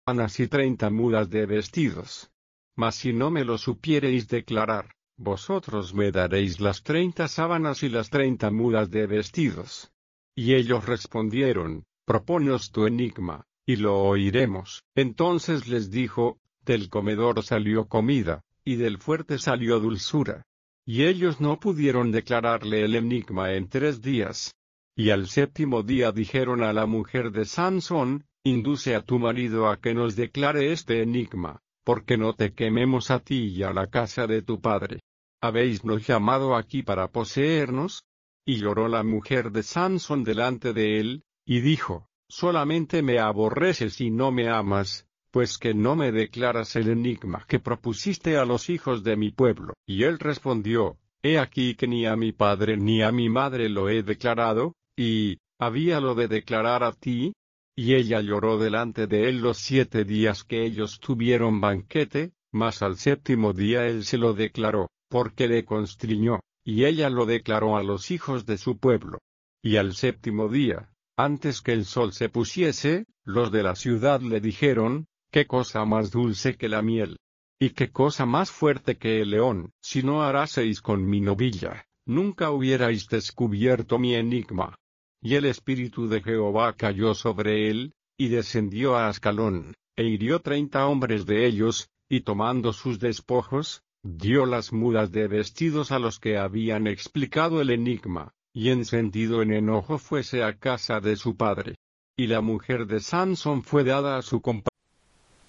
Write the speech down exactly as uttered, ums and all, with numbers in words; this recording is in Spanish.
sábanas y treinta mudas de vestidos. Mas si no me lo supiereis declarar, vosotros me daréis las treinta sábanas y las treinta mudas de vestidos. Y ellos respondieron, Propóneos tu enigma, y lo oiremos. Entonces les dijo, del comedor salió comida, y del fuerte salió dulzura. Y ellos no pudieron declararle el enigma en tres días. Y al séptimo día dijeron a la mujer de Sansón, Induce a tu marido a que nos declare este enigma, porque no te quememos a ti y a la casa de tu padre. ¿Habéisnos llamado aquí para poseernos? Y lloró la mujer de Sansón delante de él, y dijo, Solamente me aborreces y no me amas, pues que no me declaras el enigma que propusiste a los hijos de mi pueblo. Y él respondió, He aquí que ni a mi padre ni a mi madre lo he declarado, y, ¿habíalo de declarar a ti? Y ella lloró delante de él los siete días que ellos tuvieron banquete, mas al séptimo día él se lo declaró, porque le constriñó, y ella lo declaró a los hijos de su pueblo. Y al séptimo día, antes que el sol se pusiese, los de la ciudad le dijeron, ¿Qué cosa más dulce que la miel? ¿Y qué cosa más fuerte que el león? Si no haraseis con mi novilla, nunca hubierais descubierto mi enigma. Y el espíritu de Jehová cayó sobre él, y descendió a Ascalón, e hirió treinta hombres de ellos, y tomando sus despojos, dio las mudas de vestidos a los que habían explicado el enigma, y encendido en enojo fuese a casa de su padre. Y la mujer de Sansón fue dada a su compañero.